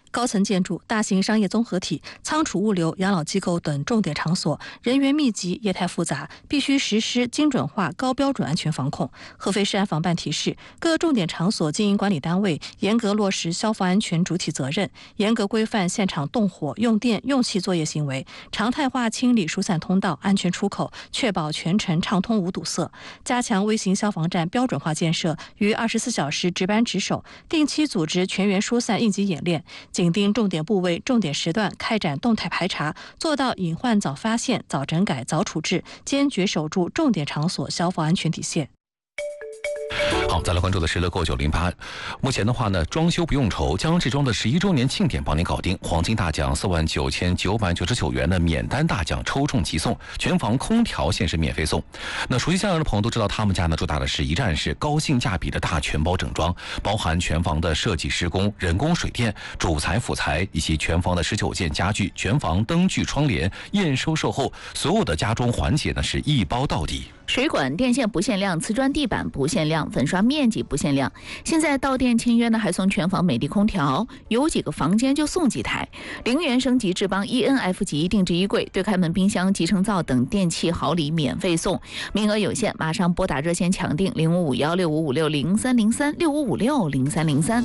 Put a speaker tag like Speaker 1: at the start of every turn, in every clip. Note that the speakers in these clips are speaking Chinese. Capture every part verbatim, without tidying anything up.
Speaker 1: 高层建筑、大型商业综合体、仓储物流、养老机构等重点场所人员密集、业态复杂，必须实施精准化、高标准安全防控。合肥市安防办提示，各重点场所经营管理单位严格落实消防安全主体责任，严格规范现场动火、用电、用气作业行为，常态化清理疏散通道、安全出口，确保全程畅通无堵塞。加强微型消防站标准化建设与二十四小时值班值守，定期组织全员疏散应急演练，紧盯重点部位、重点时段开展动态排查，做到隐患早发现、早整改、早处置，坚决守住重点场所消防安全底线。
Speaker 2: 好，再来关注的是乐购九零八。目前的话呢，装修不用愁，江志庄的十一周年庆典帮您搞定，黄金大奖四万九千九百九十九元的免单大奖抽中即送，全房空调限时免费送。那熟悉江阳的朋友都知道，他们家呢主打的是一站式高性价比的大全包整装，包含全房的设计施工、人工水电、主材辅材以及全房的十九件家具、全房灯具窗帘验收售后，所有的家装环节呢是一包到底。
Speaker 3: 水管电线不限量，瓷砖地板不限量，粉刷面积不限量。现在到店签约呢，还送全房美的空调，有几个房间就送几台。零元升级智邦 E N F 级定制衣柜、对开门冰箱、集成灶等电器好礼免费送，名额有限，马上拨打热线抢订零五五幺六五五六零三零三六五五六零三零三。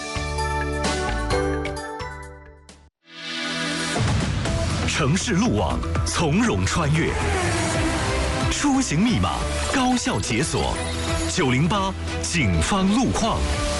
Speaker 4: 城市路网从容穿越，出行密码高效解锁，九零八警方路况。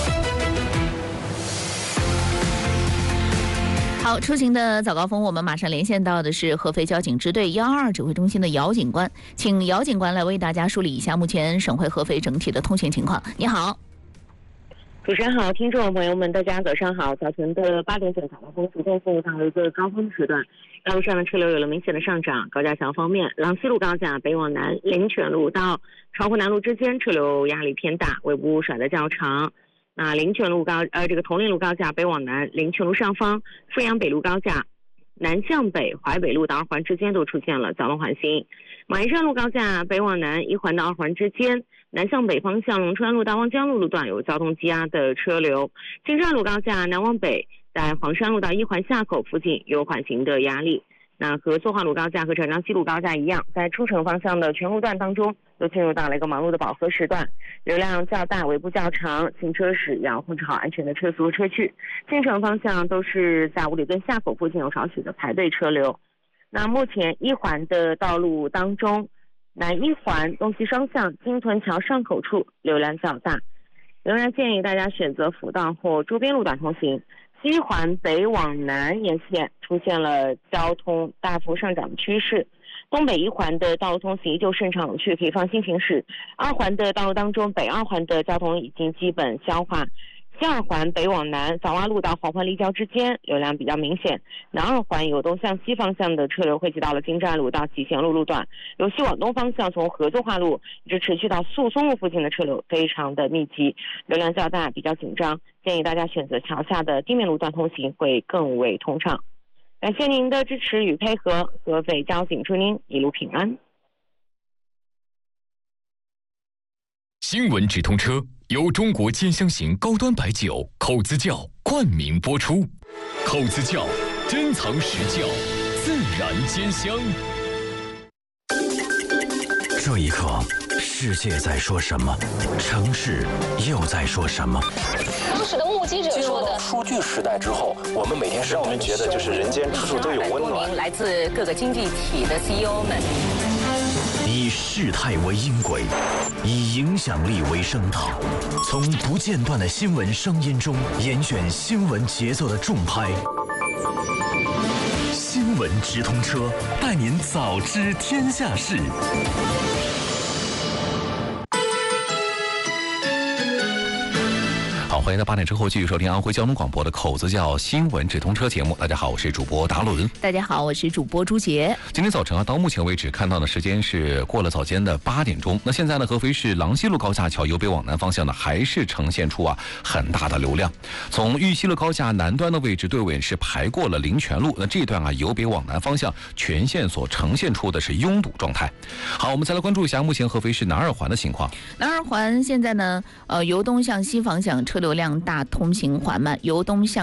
Speaker 3: 好，出行的早高峰，我们马上连线到的是合肥交警支队幺二指挥中心的姚警官，请姚警官来为大家梳理一下目前省会合肥整体的通行情况。你好。
Speaker 5: 主持人好，听众朋友们，大家早上好。早晨的八点整，早高峰逐渐进入到了一个高峰时段，道路上的车流有了明显的上涨。高架桥方面，廊西路高架北往南灵泉路到巢湖南路之间车流压力偏大，尾部甩得较长。那灵泉路高呃这个铜陵路高架北往南灵泉路上方富阳北路高架南向北淮北路到二环之间都出现了早晚环行。马鞍山路高架北往南一环到二环之间南向北方向龙川路到望江路路段有交通积压的车流。金山路高架南往北在黄山路到一环下口附近有缓行的压力。那和绥化路高架和长江西路高架一样，在出城方向的全路段当中都进入到了一个忙碌的饱和时段，流量较大，尾部较长，行车时要控制好安全的车速和车距。进城方向都是在五里墩下口附近有少许的排队车流。那目前一环的道路当中，南一环东西双向金屯桥上口处流量较大，仍然建议大家选择辅道或周边路段通行。西环北往南沿线出现了交通大幅上涨的趋势，东北一环的道路通行依旧顺畅有序，可以放心行驶。二环的道路当中，北二环的交通已经基本消化。西二环北往南枣洼路到黄环立交之间流量比较明显，南二环由东向西方向的车流汇集到了金寨路到集贤路路段，由西往东方向从合作化路一直持续到宿松路附近的车流非常的密集，流量较大，比较紧张，建议大家选择桥下的地面路段通行会更为通畅。感谢您的支持与配合，合肥交警祝您一路平安。
Speaker 6: 新闻直通车由中国尖香型高端白酒口子窖冠名播出，口子窖珍藏实窖，自然尖香。
Speaker 4: 这一刻，世界在说什么？城市又在说什么？
Speaker 7: 当时的目击者说的，
Speaker 8: 数据时代之后，我们每天让我们觉得就是人间处处都有温暖。
Speaker 7: 来自各个经济体的 C E O 们，
Speaker 4: 以事态为音轨，以影响力为声道，从不间断的新闻声音中严选新闻节奏的重拍。新闻直通车，带您早知天下事。
Speaker 2: 好，欢迎在八点之后继续收听安徽交通广播的口子窖新闻直通车节目。大家好，我是主播达伦。
Speaker 3: 大家好，我是主播朱杰。
Speaker 2: 今天早晨啊，到目前为止看到的时间是过了早间的八点钟。那现在呢，合肥市廊西路高架桥由北往南方向呢，还是呈现出啊很大的流量。从玉溪路高架南端的位置，队尾是排过了灵泉路，那这一段啊由北往南方向全线所呈现出的是拥堵状态。好，我们再来关注一下目前合肥市南二环的情况。
Speaker 3: 南二环现在呢，呃，由东向西方向车流量大，通行缓慢；由东向